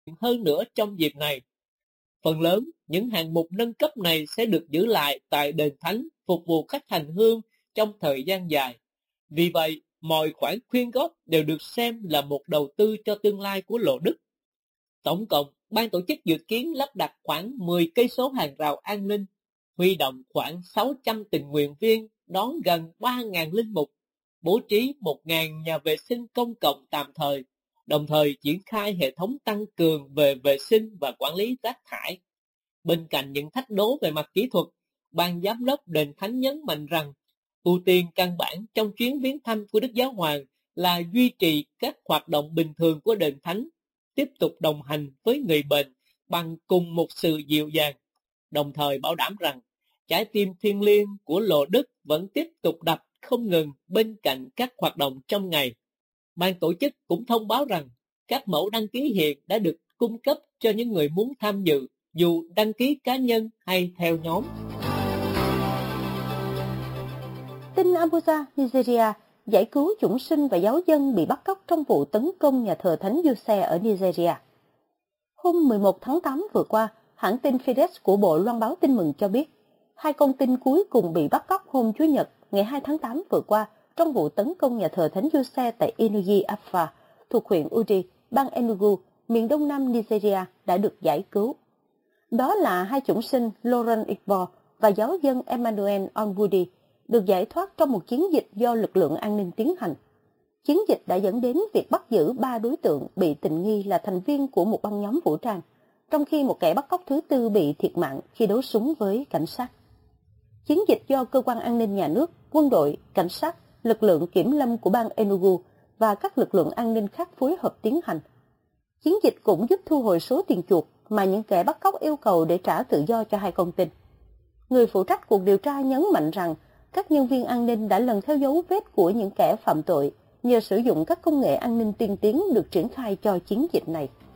hơn nữa trong dịp này. Phần lớn, những hạng mục nâng cấp này sẽ được giữ lại tại đền thánh phục vụ khách hành hương trong thời gian dài. Vì vậy, mọi khoản quyên góp đều được xem là một đầu tư cho tương lai của Lộ Đức. Tổng cộng, ban tổ chức dự kiến lắp đặt khoảng 10 cây số hàng rào an ninh, huy động khoảng 600 tình nguyện viên, đón gần 3.000 linh mục, bố trí 1.000 nhà vệ sinh công cộng tạm thời, đồng thời triển khai hệ thống tăng cường về vệ sinh và quản lý rác thải. Bên cạnh những thách đố về mặt kỹ thuật, ban giám đốc đền thánh nhấn mạnh rằng ưu tiên căn bản trong chuyến viếng thăm của Đức Giáo Hoàng là duy trì các hoạt động bình thường của đền thánh, tiếp tục đồng hành với người bệnh bằng cùng một sự dịu dàng, đồng thời bảo đảm rằng trái tim thiêng liêng của Lộ Đức vẫn tiếp tục đập không ngừng bên cạnh các hoạt động trong ngày. Ban tổ chức cũng thông báo rằng các mẫu đăng ký hiện đã được cung cấp cho những người muốn tham dự, dù đăng ký cá nhân hay theo nhóm. Tin Abuja, Nigeria, giải cứu chủng sinh và giáo dân bị bắt cóc trong vụ tấn công nhà thờ Thánh Giuse ở Nigeria. Hôm 11 tháng 8 vừa qua, hãng tin Fides của Bộ Loan báo tin mừng cho biết, 2 con tin cuối cùng bị bắt cóc hôm Chủ nhật ngày 2 tháng 8 vừa qua trong vụ tấn công nhà thờ Thánh Giuse tại Inuyi Afa, thuộc huyện Udi, bang Enugu, miền đông nam Nigeria đã được giải cứu. Đó là 2 chủng sinh Lauren Igbo và giáo dân Emmanuel Onwudi, được giải thoát trong một chiến dịch do lực lượng an ninh tiến hành. Chiến dịch đã dẫn đến việc bắt giữ 3 đối tượng bị tình nghi là thành viên của một băng nhóm vũ trang, trong khi một kẻ bắt cóc thứ tư bị thiệt mạng khi đấu súng với cảnh sát. Chiến dịch do cơ quan an ninh nhà nước, quân đội, cảnh sát, lực lượng kiểm lâm của bang Enugu và các lực lượng an ninh khác phối hợp tiến hành. Chiến dịch cũng giúp thu hồi số tiền chuộc mà những kẻ bắt cóc yêu cầu để trả tự do cho 2 con tin. Người phụ trách cuộc điều tra nhấn mạnh rằng các nhân viên an ninh đã lần theo dấu vết của những kẻ phạm tội nhờ sử dụng các công nghệ an ninh tiên tiến được triển khai cho chiến dịch này.